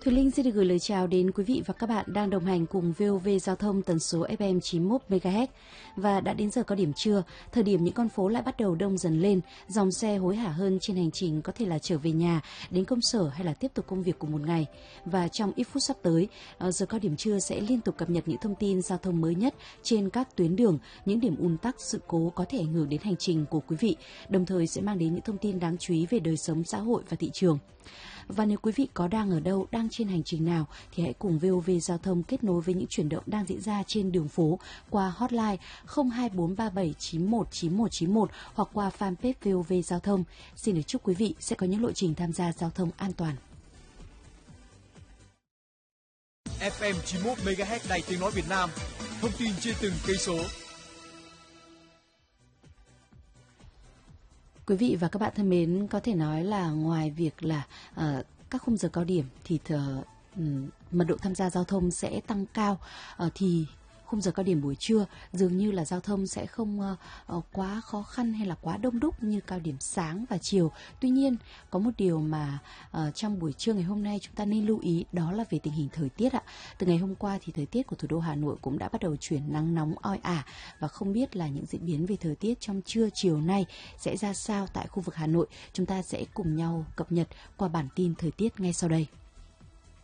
Thùy Linh xin được gửi lời chào đến quý vị và các bạn đang đồng hành cùng VOV Giao thông tần số FM 91 MHz. Và đã đến giờ cao điểm trưa, thời điểm những con phố lại bắt đầu đông dần lên, dòng xe hối hả hơn trên hành trình có thể là trở về nhà, đến công sở hay là tiếp tục công việc của một ngày. Và trong ít phút sắp tới, giờ cao điểm trưa sẽ liên tục cập nhật những thông tin giao thông mới nhất trên các tuyến đường, những điểm ùn tắc, sự cố có thể ảnh hưởng đến hành trình của quý vị, đồng thời sẽ mang đến những thông tin đáng chú ý về đời sống xã hội và thị trường. Và nếu quý vị có đang ở đâu, đang trên hành trình nào thì hãy cùng VOV Giao thông kết nối với những chuyển động đang diễn ra trên đường phố qua hotline 02437919191 hoặc qua fanpage VOV Giao thông. Xin được chúc quý vị sẽ có những lộ trình tham gia giao thông an toàn. FM 91 MHz Đài Tiếng nói Việt Nam, thông tin trên từng cây số. Quý vị và các bạn thân mến, có thể nói là ngoài việc là các khung giờ cao điểm thì mật độ tham gia giao thông sẽ tăng cao, thì khung giờ cao điểm buổi trưa dường như là giao thông sẽ không quá khó khăn hay là quá đông đúc như cao điểm sáng và chiều. Tuy nhiên, có một điều mà trong buổi trưa ngày hôm nay chúng ta nên lưu ý, đó là về tình hình thời tiết ạ. Từ ngày hôm qua thì thời tiết của thủ đô Hà Nội cũng đã bắt đầu chuyển nắng nóng oi ả, và không biết là những diễn biến về thời tiết trong trưa chiều nay sẽ ra sao tại khu vực Hà Nội. Chúng ta sẽ cùng nhau cập nhật qua bản tin thời tiết ngay sau đây.